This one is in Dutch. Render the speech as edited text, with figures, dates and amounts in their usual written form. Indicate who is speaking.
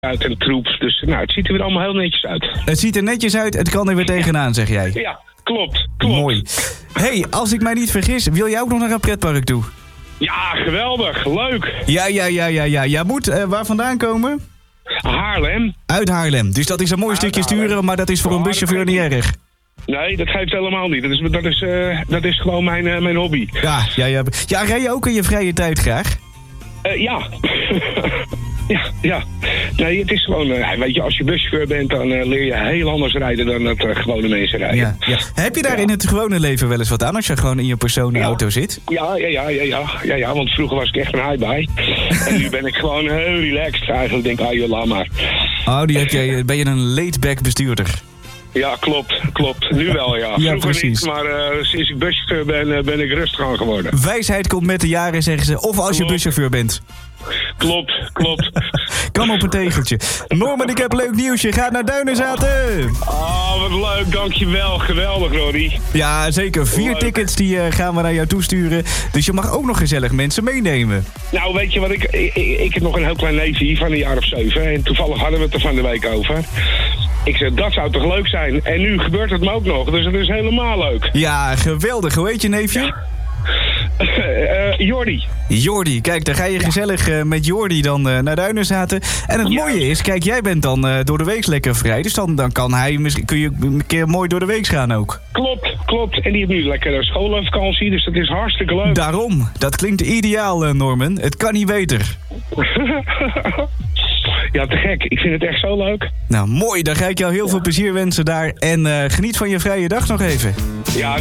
Speaker 1: uit en troep. Dus nou, het ziet er weer allemaal heel netjes uit.
Speaker 2: Het ziet er netjes uit, het kan er weer tegenaan, zeg jij.
Speaker 1: Ja, klopt.
Speaker 2: Mooi. Hey, als ik mij niet vergis, wil jij ook nog naar een pretpark toe?
Speaker 1: Ja, geweldig. Leuk.
Speaker 2: Ja. Jij moet waar vandaan komen?
Speaker 1: Haarlem.
Speaker 2: Uit Haarlem. Dus dat is een mooi stukje sturen, maar dat is voor een buschauffeur niet erg.
Speaker 1: Nee, dat geeft helemaal niet. Dat is gewoon mijn hobby.
Speaker 2: Ja, rij je ook in je vrije tijd graag?
Speaker 1: Ja. Ja. Nee, het is gewoon... weet je, als je buschauffeur bent, dan leer je heel anders rijden dan dat gewone mensen rijden.
Speaker 2: Ja. Heb je daar in het gewone leven wel eens wat aan als je gewoon in je personenauto zit?
Speaker 1: Ja, want vroeger was ik echt een highbay. En nu ben ik gewoon heel relaxed. Eigenlijk denk ik, joh, laat maar.
Speaker 2: Oh, ben je een laid-back bestuurder?
Speaker 1: Ja, klopt. Nu wel, ja. Vroeger
Speaker 2: precies.
Speaker 1: niet, maar sinds ik buschauffeur ben ik rustig aan geworden.
Speaker 2: Wijsheid komt met de jaren, zeggen ze. Of als je buschauffeur bent.
Speaker 1: Klopt.
Speaker 2: Kan op een tegeltje. Norman, ik heb leuk nieuws. Je gaat naar Duinenzaten.
Speaker 1: Oh, wat leuk. Dankjewel. Geweldig, Roddy.
Speaker 2: Ja, zeker. 4 tickets die gaan we naar jou toesturen. Dus je mag ook nog gezellig mensen meenemen.
Speaker 1: Nou, weet je wat? Ik heb nog een heel klein neefje hier van een jaar of 7. En toevallig hadden we het er van de week over. Ik zei, dat zou toch leuk zijn? En nu gebeurt het me ook nog. Dus het is helemaal leuk.
Speaker 2: Ja, geweldig. Hoe heet je neefje? Jordi, kijk, dan ga je gezellig met Jordi dan naar Duinenzaten. En het mooie is, kijk, jij bent dan door de week lekker vrij. Dus dan kun je een keer mooi door de week gaan ook.
Speaker 1: Klopt. En die heeft nu lekker schoolvakantie, dus dat is hartstikke leuk.
Speaker 2: Daarom, dat klinkt ideaal, Norman. Het kan niet beter.
Speaker 1: Ja, te gek. Ik vind het echt zo leuk.
Speaker 2: Nou, mooi. Dan ga ik jou heel veel plezier wensen daar. En geniet van je vrije dag nog even.
Speaker 1: Ja,